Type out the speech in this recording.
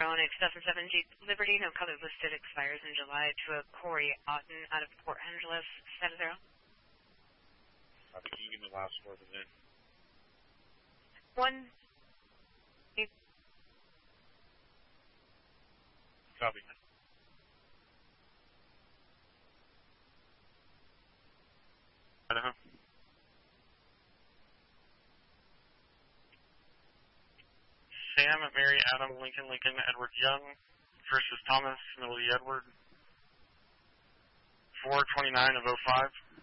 On a 2007 Jeep Liberty, no color listed, expires in July, to a Corey Otten out of Port Angeles, status 0. Can you give me the last four of the VIN? 1. Copy. Idaho. Sam, Mary, Adam, Lincoln, Edward Young versus Thomas, Millie Edward. 429 of 05.